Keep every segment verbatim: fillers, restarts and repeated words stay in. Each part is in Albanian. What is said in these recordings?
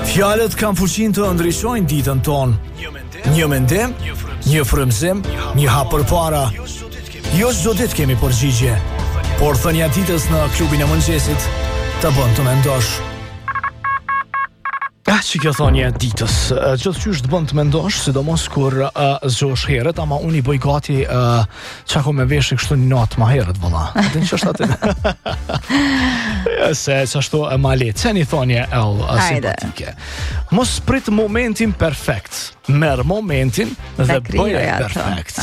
Fjalët kanë fuqinë të ndryshojnë ditën tonë. Një mendim, një frymëzim, një hap përpara. Jo çdo ditë kemi përgjigje, por thënia e ditës në klubin e mëngjesit të bën të mendosh. Ah, që kjo thonje e ditës, gjithçysh të bën të mendosh, sidomos kur uh, zgjohesh herët, ama unë i bëj gati uh, çako me veshë kështu një natë më herët valla. Din ç'është atë. Se çashtu e malet, se një thonje ell simpatike. Mos prit momentin perfekt. Merr momentin dhe bëje perfekt.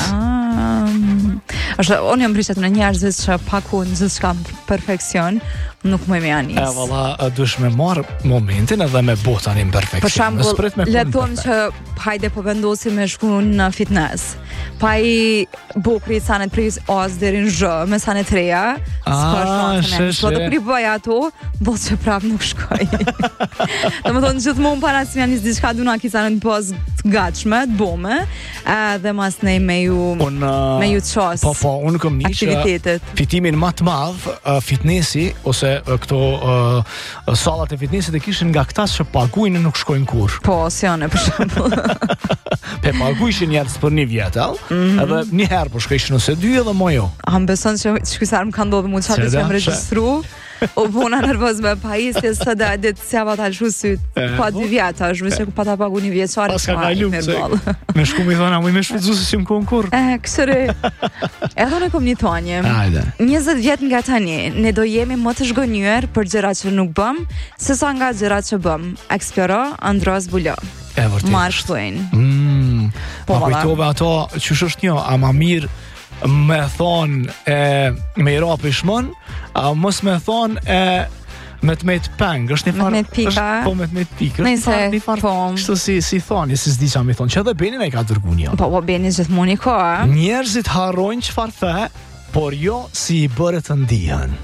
Um, është unë jam prishet në njerëzit që paku në gjithë shka perfekcion, nuk më me anis. E valla, dush me marr momentin edhe me bota një perfekcion. Për shembull, le të them që hajde po vendosim me shku në fitness. Pa i bukri sa në pris os deri në zhë, me sa në treja, s'ka shanse. Po të priboj ato, bot që prap nuk shkoj. Do më thonë gjithmonë para si janis diçka duna kisa në pos të gatshme, të bome, dhe mas nej me ju un, uh, me ju qos. Po po, unë kam një që fitimin më të madh, uh, fitnessi ose uh, këto uh, sallat e fitnessit e kishin nga këta që paguajnë nuk shkojnë kur. Po, si janë për shembull. Pe paguajshin njerëz për një vjet, mm-hmm. edhe një herë po shkojshin ose dy edhe më jo. A më beson që shkysar më ka ndodhur mua çfarë që jam regjistru? O bona nervoz me pajisje së da ditë se ava ta lshu syt. Pa dy vjeta, është më se pa ta pagu një vjeçare. Pas ka kaluar. Me shku mi thona, më shfrytzu se sim konkur. E, kësëre. Edhe unë kom një thonje. njëzet vjet nga tani, ne do jemi më të zhgënjur për gjërat që nuk bëm, se sa nga gjërat që bëm. Eksploro, Andros Bulo. E vërtet. Mark Twain. Mm, po ma kujtove ato, qysh është një, ama mirë me thonë e, me i rapi shmon, a mos me thonë e me të me të peng, është një farë... Me të pika. Po, me të me të pika. Nëjse, po... Kështu si, si thonë, si s'di qa mi thonë, që edhe Benin e ka dërgu një. Po, po, Benin gjithmoni ko, a? Njerëzit harrojnë që farë the, por jo si i bërë të ndihen.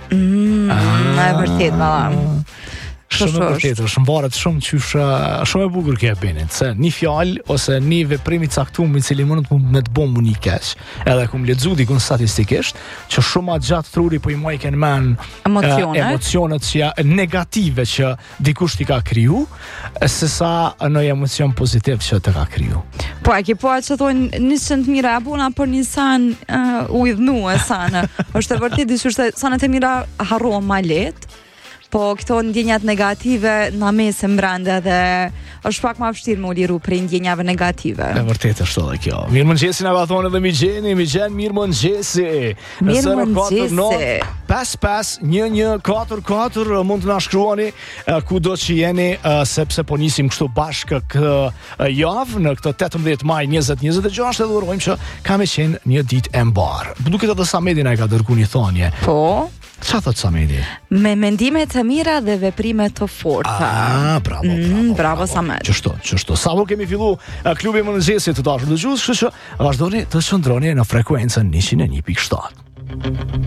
Mm, ah, e vërtet, bala. Shumë e vërtetë, shumë varet shumë qysh, shumë e bukur kjo e Benit, se një fjalë ose një veprim i caktuar i cili mund me të bëmë një keq. Edhe kum lexu dikun statistikisht që shumë gjatë truri po i moj kanë men emocionet, uh, emocionet që ja, negative që dikush t'i ka kriju, se sa në emocion pozitiv që të ka kriju. Po, e ki po që thonë njësën të mira abuna për një san uh, u idhnu e sanë. është e vërtet, dishur sanët e mira harrohen ma letë, po këto ndjenjat negative na mesë mbrande dhe është pak ma vështirë më u liru prej ndjenjave negative. E vërtet është edhe kjo. Mirë mëngjesi na va thonë edhe mi gjeni, mi gjen mirë mëngjesi. Mirë mëngjesi. pesë pesë një një katër katër mund të na shkruani ku do që jeni, sepse po nisim kështu bashkë këtë javë në këtë tetëmbëdhjetë maj njëzet njëzet e gjashtë dhe urojmë që ka me qenë një ditë e mbarë. Duket edhe Samedi na e ka dërguar një thonje. Po. Qa thot Samedi? Me mendime të mira dhe veprime të forta. Ah, bravo, bravo. Mm, bravo Samed. Qështu, qështu. Sa po kemi fillu klubi më mëngjesit të dashur dëgjues, kështu që vazhdoni të qëndroni në frekuencën njëqind e një pikë shtatë.